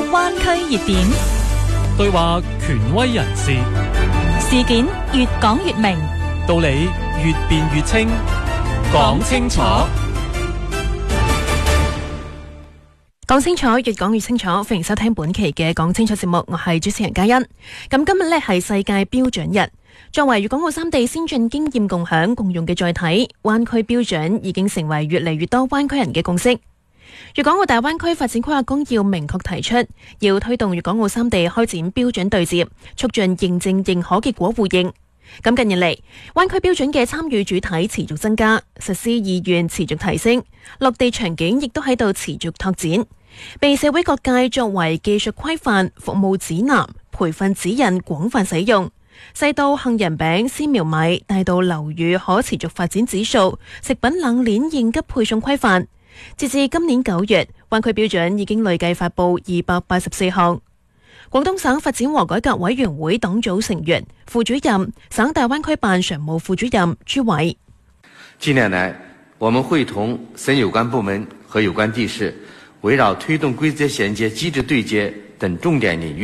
灣區熱點， 對話權威人士， 事件越講越明， 道理越辯越清，講清楚。 講清楚，越講越清楚。歡迎收聽本期嘅講清楚節目，我係主持人嘉欣。咁今日呢係世界標準日，作為粵港澳三地先進經驗共享共用嘅載體，灣區標準已經成為越嚟越多灣區人嘅共識。粵港澳大灣區發展規劃綱要明確提出，要推動粵港澳三地開展標準對接，促進認證認可結果互認。咁近年嚟，灣區標準嘅參與主體持續增加，實施意願持續提升，落地場景亦都喺度持續拓展，被社會各界作為技術規範、服務指南、培訓指引廣泛使用。細到杏仁餅、絲苗米，大到樓宇可持續發展指數、食品冷鏈應急配送規範。截至今年9月，灣區標準已經累計發布284項。廣東省發展和改革委員會黨組成員、副主任、省大灣區辦常務副主任朱偉。 近年來，我們會同省有關部門和有關地市，圍繞推動規則銜接、機制對接等重點領域